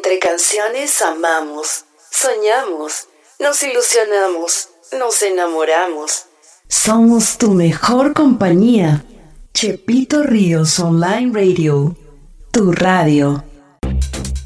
Entre canciones amamos, soñamos, nos ilusionamos, nos enamoramos. Somos tu mejor compañía. Chepito Ríos Online Radio, tu radio.